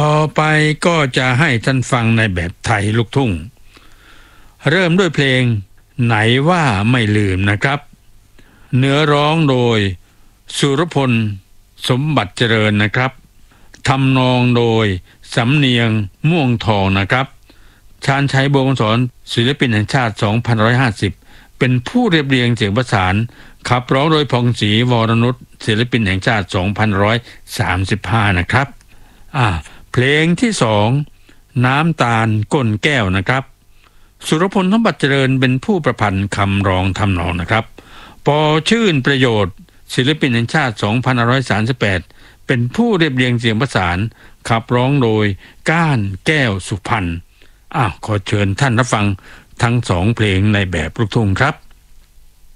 ต่อไปก็จะให้ท่านฟังในแบบไทยลูกทุ่งเริ่มด้วยเพลงไหนว่าไม่ลืมนะครับเนื้อร้องโดยสุรพลสมบัติเจริญนะครับทำนองโดยสำเนียงม่วงทองนะครับชาญชัยบัวคำสอนศิลปินแห่งชาติ2550เป็นผู้เรียบเรียงเสียงประสานขับร้องโดยพงศรีวรนุชศิลปินแห่งชาติ2535นะครับเพลงที่2น้ำตาลก้นแก้วนะครับสุรพลสมบัติเจริญเป็นผู้ประพันธ์คำร้องทำนองนะครับปอชื่นประโยชน์ศิลปินแห่งชาติ2538เป็นผู้เรียบเรียงเสียงประสานขับร้องโดยก้านแก้วสุพรรณขอเชิญท่านรับฟังทั้ง2เพลงในแบบลูกทุ่งครับ